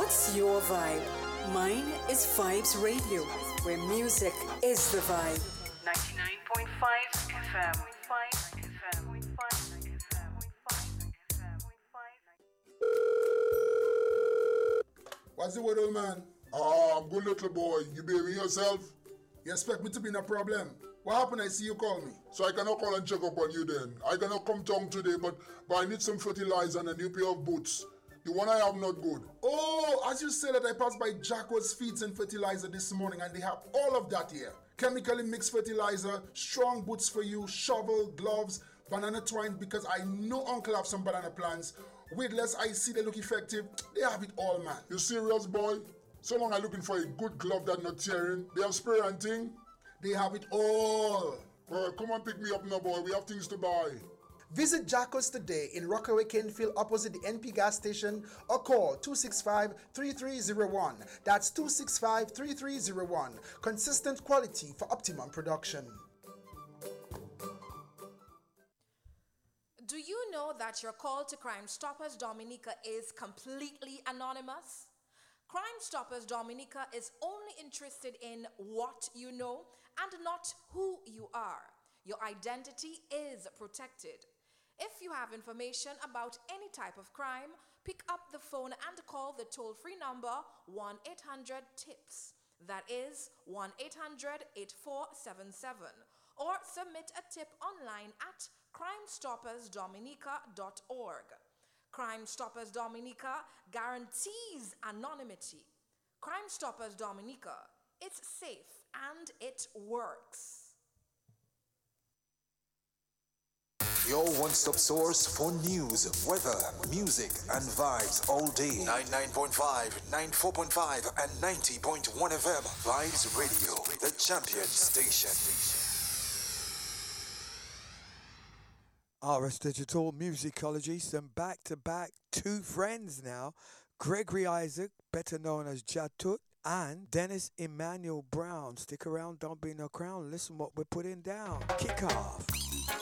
What's your vibe? Mine is Vibes Radio, where music is the vibe. 99.5 FM. What's the word, old man? I'm good, little boy. You behaving yourself? You expect me to be in a problem? What happened? I see you call me. So I cannot call and check up on you then. I cannot come down today, but I need some fertilizer and a new pair of boots. The one I have not good. Oh, as you say that, I passed by Jacko's Feeds and Fertilizer this morning and they have all of that here. Chemically mixed fertilizer, strong boots for you, shovel, gloves, banana twine, because I know Uncle have some banana plants. Weedless, I see they look effective. They have it all, man. You serious, boy? So long I'm looking for a good glove that not tearing. They have spray and thing? They have it all. Well, come and pick me up now, boy. We have things to buy. Visit Jacko's today in Rockaway Kenfield opposite the NP gas station or call 265-3301. That's 265-3301. Consistent quality for optimum production. Do you know that your call to Crime Stoppers Dominica is completely anonymous? Crime Stoppers Dominica is only interested in what you know and not who you are. Your identity is protected. If you have information about any type of crime, pick up the phone and call the toll-free number 1-800-TIPS. That is 1-800-8477. Or submit a tip online at crimestoppersdominica.org. Crime Stoppers Dominica guarantees anonymity. Crime Stoppers Dominica, it's safe and it works. Your one-stop source for news, weather, music, and vibes all day. 99.5, 94.5, and 90.1 FM. Vibes Radio, the champion station. RS Digital Musicology, some back-to-back two friends now. Gregory Isaac, better known as Jatut, and Dennis Emmanuel Brown. Stick around, don't be no crown. Listen what we're putting down. Kick off.